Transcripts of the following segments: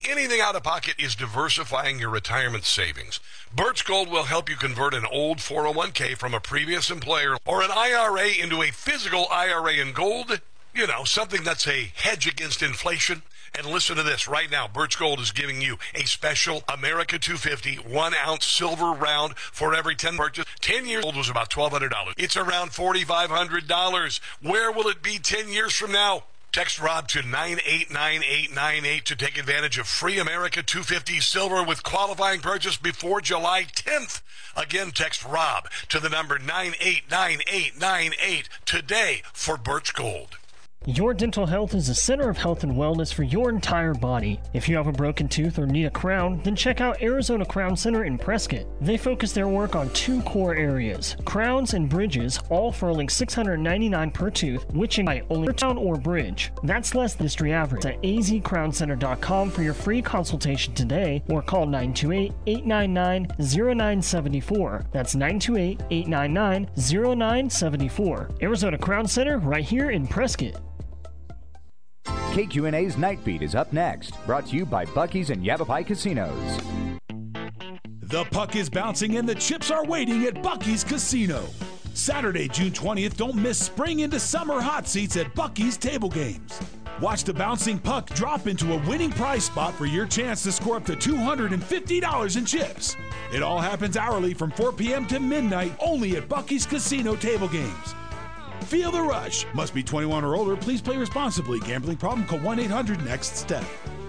anything out of pocket is diversifying your retirement savings. Birch Gold will help you convert an old 401k from a previous employer or an IRA into a physical IRA in gold. You know, something that's a hedge against inflation. And listen to this right now. Birch Gold is giving you a special America 250 1-ounce silver round for every 10 purchase. 10 years old was about $1,200. It's around $4,500. Where will it be 10 years from now? Text Rob to 989898 to take advantage of free America 250 silver with qualifying purchase before July 10th. Again, text Rob to the number 989898 today for Birch Gold. Your dental health is a center of health and wellness for your entire body. If you have a broken tooth or need a crown, then check out Arizona Crown Center in Prescott. They focus their work on 2 core areas, crowns and bridges, all for only $699 per tooth, which include only crown or bridge. That's less than industry average. At azcrowncenter.com for your free consultation today, or call 928-899-0974. That's 928-899-0974. Arizona Crown Center, right here in Prescott. KQNA's Night Beat is up next, brought to you by Buc-ee's and Yavapai Casinos. The puck is bouncing and the chips are waiting at Buc-ee's Casino. Saturday, June 20th, don't miss spring into summer hot seats at Buc-ee's Table Games. Watch the bouncing puck drop into a winning prize spot for your chance to score up to $250 in chips. It all happens hourly from 4 p.m. to midnight only at Buc-ee's Casino Table Games. Feel the rush. Must be 21 or older. Please play responsibly. Gambling problem? Call 1-800-NEXT-STEP.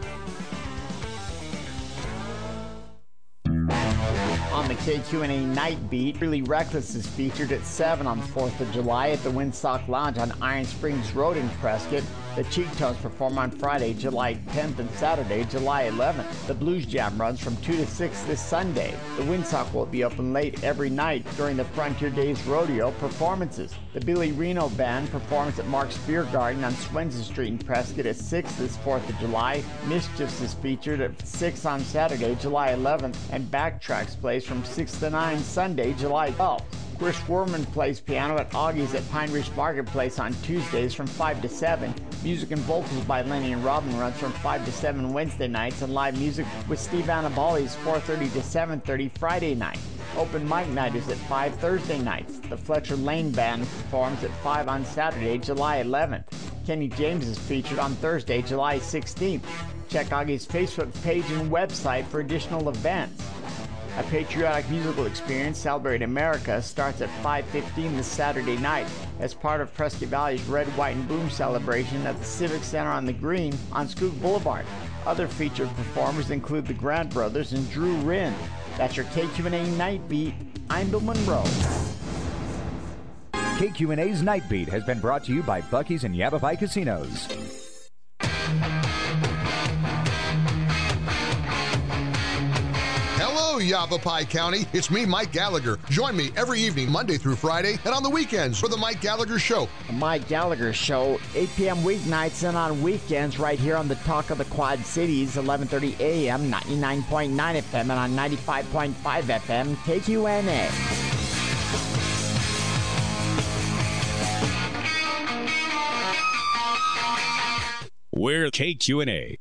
On the KQNA Night Beat, Really Reckless is featured at 7 on the 4th of July at the Windsock Lounge on Iron Springs Road in Prescott. The Cheek Tones perform on Friday, July 10th and Saturday, July 11th. The Blues Jam runs from 2 to 6 this Sunday. The Windsock will be open late every night during the Frontier Days Rodeo performances. The Billy Reno Band performs at Mark's Beer Garden on Swenson Street in Prescott at 6 this 4th of July. Mischiefs is featured at 6 on Saturday, July 11th, and Backtracks plays from 6 to 9 Sunday, July 12th. Chris Werman plays piano at Augie's at Pine Ridge Marketplace on Tuesdays from 5 to 7. Music and vocals by Lenny and Robin runs from 5 to 7 Wednesday nights, and live music with Steve Annabali is 4:30 to 7:30 Friday night. Open mic night is at 5 Thursday nights. The Fletcher Lane Band performs at 5 on Saturday, July 11th. Kenny James is featured on Thursday, July 16th. Check Augie's Facebook page and website for additional events. A patriotic musical experience, Celebrate America, starts at 5:15 this Saturday night as part of Prescott Valley's Red, White, and Boom celebration at the Civic Center on the Green on Skook Boulevard. Other featured performers include the Grant Brothers and Drew Rinn. That's your KQNA Night Beat. I'm Bill Monroe. KQNA's Night Beat has been brought to you by Buc-ee's and Yavapai Casinos. Hello, Yavapai County. It's me, Mike Gallagher. Join me every evening, Monday through Friday, and on the weekends for the Mike Gallagher Show. The Mike Gallagher Show, 8 p.m. weeknights and on weekends right here on the Talk of the Quad Cities, 11:30 a.m., 99.9 FM, and on 95.5 FM, KQNA. We're KQNA.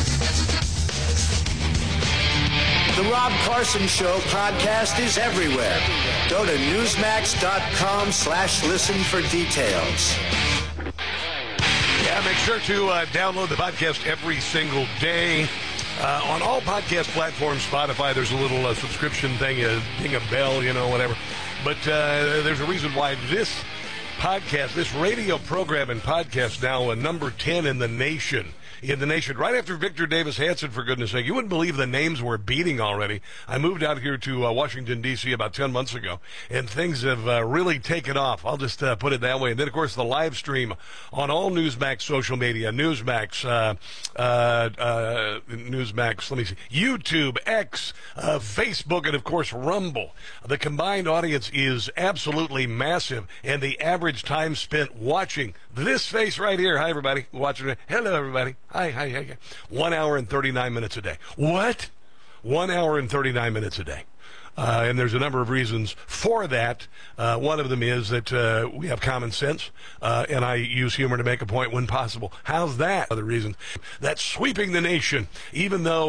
The Rob Carson Show podcast is everywhere. Go to Newsmax.com/listen for details. Yeah, make sure to download the podcast every single day. On all podcast platforms, Spotify, there's a little subscription thing, you ding a bell, whatever. But there's a reason why this podcast, this radio program and podcast now number 10 in the nation. Right after Victor Davis Hanson, for goodness sake. You wouldn't believe the names we're beating already. I moved out here to Washington, D.C. about 10 months ago, and things have really taken off. I'll just put it that way. And then, of course, the live stream on all Newsmax social media, Newsmax, let me see, YouTube, X, Facebook, and, of course, Rumble. The combined audience is absolutely massive, and the average time spent watching this face right here. Hi, everybody. Watching it. Hello, everybody. Hi. 1 hour and 39 minutes a day. What? 1 hour and 39 minutes a day. And there's a number of reasons for that. One of them is that we have common sense, and I use humor to make a point when possible. How's that? Other reasons. That's sweeping the nation, even though